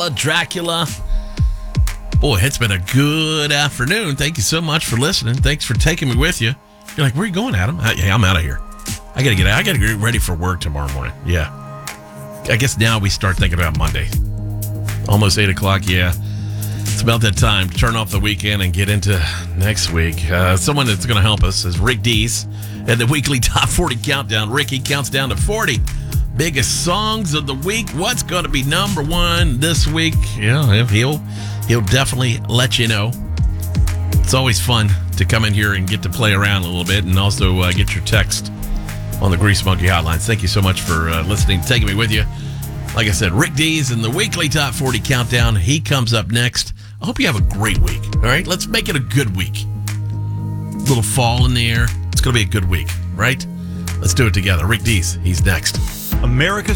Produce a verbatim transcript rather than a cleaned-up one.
Dracula. Boy, it's been a good afternoon. Thank you so much for listening. Thanks for taking me with you. You're like, where are you going, Adam? I, yeah, I'm out of here. I gotta get out. I gotta get ready for work tomorrow morning. Yeah. I guess now we start thinking about Monday. Almost eight o'clock. Yeah. It's about that time to turn off the weekend and get into next week. Uh, someone that's going to help us is Rick Dees at the weekly Top forty Countdown. Ricky counts down to forty. Biggest songs of the week. What's going to be number one this week? Yeah, he'll he'll definitely let you know. It's always fun to come in here and get to play around a little bit, and also uh, get your text on the Grease Monkey hotlines. Thank you so much for uh, listening, taking me with you. Like I said, Rick Dees in the weekly Top forty Countdown. He comes up next. I hope you have a great week. All right, let's make it a good week. A little fall in the air. It's going to be a good week, right? Let's do it together. Rick Dees, he's next. America's